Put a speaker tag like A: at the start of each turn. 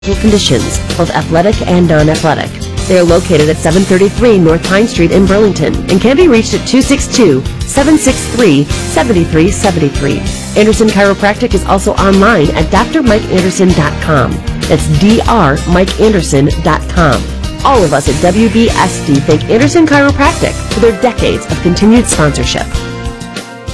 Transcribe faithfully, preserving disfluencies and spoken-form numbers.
A: conditions, both athletic and non-athletic. They are located at seven thirty-three North Pine Street in Burlington and can be reached at two six two, seven six three, seven three seven three. Anderson Chiropractic is also online at d r mike anderson dot com. That's d r mike anderson dot com. All of us at W B S D thank Anderson Chiropractic for their decades of continued sponsorship.